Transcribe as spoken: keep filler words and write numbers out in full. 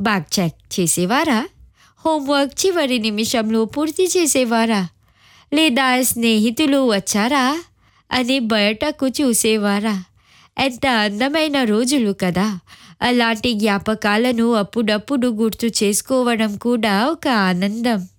Back check చేసేవారా? Homework చివరి నిమిషంలో పూర్తి చేసేవారా? లేదా స్నేహితులు వచ్చారా అని బయటకు చూసేవారా? ఎంత అందమైన రోజులు కదా! అలాంటి జ్ఞాపకాలను అప్పుడప్పుడు గుర్తు చేసుకోవడం కూడా ఒక ఆనందం.